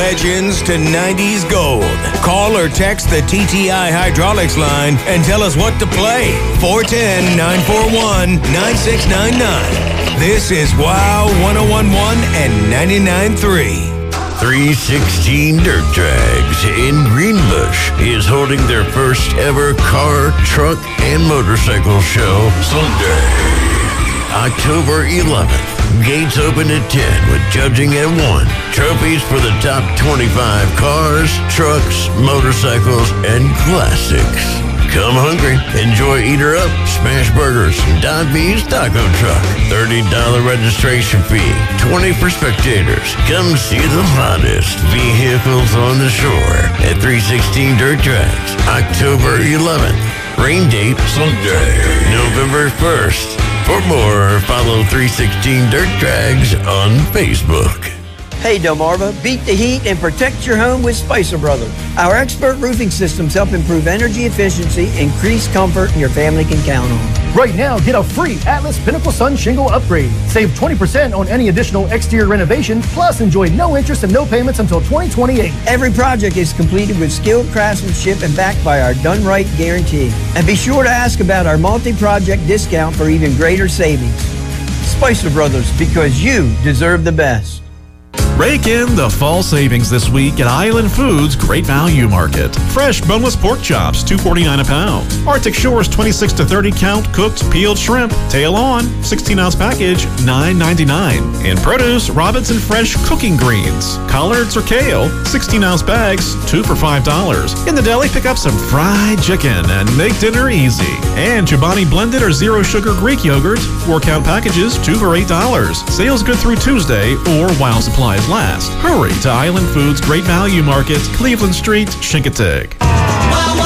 legends to 90s gold. Call or text the TTI Hydraulics line and tell us what to play. 410-941-9699. This is WOW 1011 and 99.3. 316 Dirt Drags in Greenbush is holding their first ever car, truck, and motorcycle show Sunday, October 11th. Gates open at 10 with judging at 1. Trophies for the top 25 cars, trucks, motorcycles, and classics. Come hungry. Enjoy Eater Up, Smash Burgers, and Don B's Taco Truck. $30 registration fee, 20 for spectators. Come see the hottest vehicles on the shore at 316 Dirt Drags, October 11th. Rain date Sunday, November 1st. For more, follow 316 Dirt Drags on Facebook. Hey Delmarva, beat the heat and protect your home with Spicer Brothers. Our expert roofing systems help improve energy efficiency, increase comfort your family can count on. Right now, get a free Atlas Pinnacle Sun shingle upgrade. Save 20% on any additional exterior renovation, plus enjoy no interest and no payments until 2028. Every project is completed with skilled craftsmanship and backed by our Done Right guarantee. And be sure to ask about our multi-project discount for even greater savings. Spicer Brothers, because you deserve the best. Rake in the fall savings this week at Island Foods Great Value Market. Fresh boneless pork chops, $2.49 a pound. Arctic Shores 26 to 30 count cooked peeled shrimp, tail on, 16-ounce package, $9.99. In produce, Robinson Fresh cooking greens, collards or kale, 16-ounce bags, 2 for $5. In the deli, pick up some fried chicken and make dinner easy. And Chobani blended or zero sugar Greek yogurt, 4-count packages, 2 for $8. Sales good through Tuesday or while supplies last. Hurry to Island Foods Great Value Market, Cleveland Street, Chincoteague.